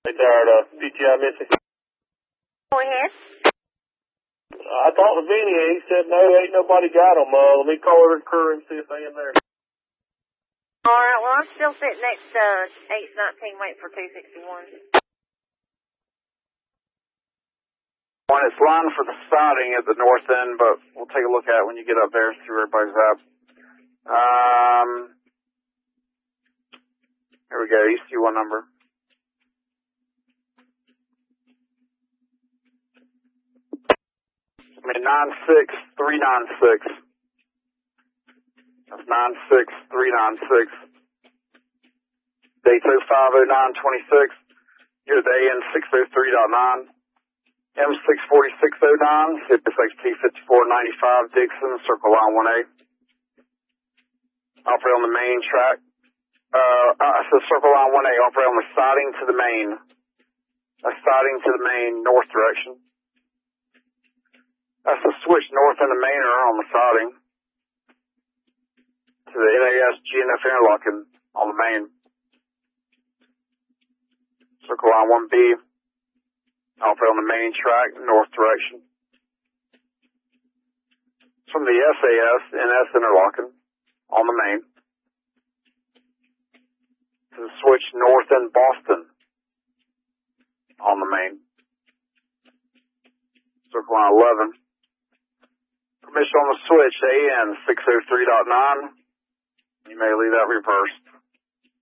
PTI missing. Go ahead. I talked to Vinny and he said, no, ain't nobody got them. Let me call the crew and see if they in there. All right, well, I'm still sitting next to 819 waiting for 261. One, it's lined for the siding at the north end, but we'll take a look at it when you get up there, see where everybody's at. Here we go, EC1 number. I mean, 96396. That's 96396. Date 050926. Here's the AN 603.9. M64609. CPSXT 5495. Dixon, Circle Line 1A. Operate on the main track. I said Circle Line 1A. Operate on the siding to the main. A siding to the main north direction. That's the switch north and the mainer on the siding to the NAS GNF interlocking on the main. Circle Line 1B, operate on the main track, north direction. From the SAS, NS interlocking on the main to the switch north in Boston on the main. Circle Line 11. Permission on the switch, AN 603.9. You may leave that reversed.